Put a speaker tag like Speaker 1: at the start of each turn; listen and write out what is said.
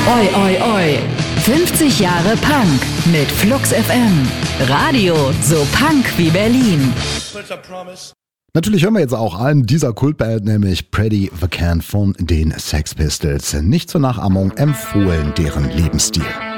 Speaker 1: Oi, oi, oi. 50 Jahre Punk mit Flux FM. Radio so Punk wie Berlin.
Speaker 2: Natürlich hören wir jetzt auch einen dieser Kultband, nämlich Pretty the Can von den Sex Pistols. Nicht zur Nachahmung empfohlen deren Lebensstil.